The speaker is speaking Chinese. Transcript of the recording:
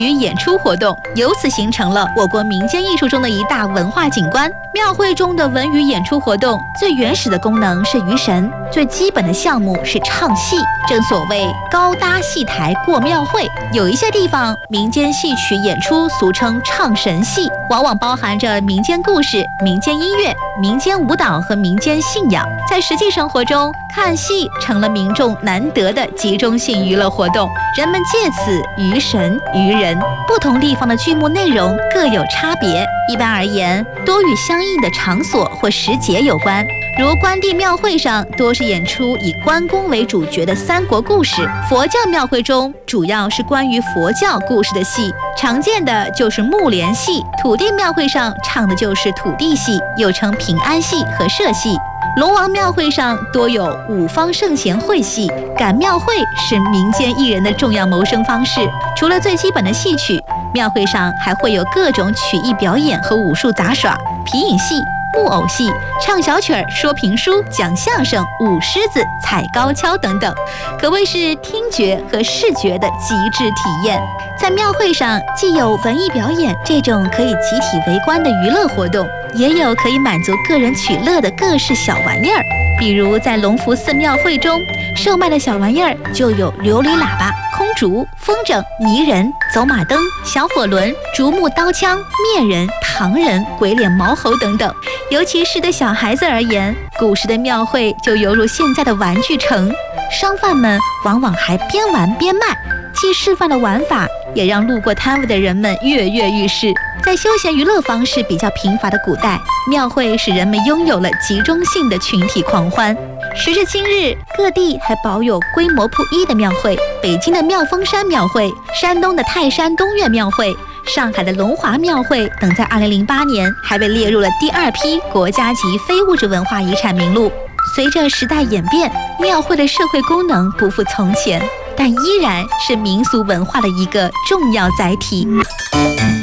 与演出活动，由此形成了我国民间艺术中的一大文化景观。庙会中的文娱演出活动，最原始的功能是娱神，最基本的项目是唱戏。正所谓高搭戏台过庙会，有一些地方民间戏曲演出俗称唱神戏，往往包含着民间故事、民间音乐、民间舞蹈和民间信仰。在实际生活中，看戏成了民众难得的集中性娱乐活动，人们借此娱神娱人。不同地方的剧目内容各有差别，一般而言，多与相应的场所或时节有关。如关帝庙会上多是演出以关公为主角的三国故事，佛教庙会中主要是关于佛教故事的戏，常见的就是木莲戏。土地庙会上唱的就是土地戏，又称平安戏和社戏。龙王庙会上多有五方圣贤会戏，赶庙会是民间艺人的重要谋生方式。除了最基本的戏曲，庙会上还会有各种曲艺表演和武术杂耍、皮影戏、木偶戏、唱小曲儿、说评书、讲相声、舞狮子、踩高跷等等，可谓是听觉和视觉的极致体验。在庙会上，既有文艺表演这种可以集体围观的娱乐活动，也有可以满足个人取乐的各式小玩意儿。比如在隆福寺庙会中售卖的小玩意儿就有琉璃喇叭、空竹、风筝、泥人、走马灯、小火轮、竹木刀枪、面人、糖人、鬼脸毛猴等等。尤其是对小孩子而言，古时的庙会就犹如现在的玩具城，商贩们往往还边玩边卖，既示范了玩法，也让路过摊位的人们跃跃欲试。在休闲娱乐方式比较贫乏的古代，庙会使人们拥有了集中性的群体狂欢。时至今日，各地还保有规模不一的庙会，北京的妙峰山庙会、山东的泰山东岳庙会、上海的龙华庙会等，在2008年还被列入了第2批国家级非物质文化遗产名录。随着时代演变，庙会的社会功能不复从前，但依然是民俗文化的一个重要载体。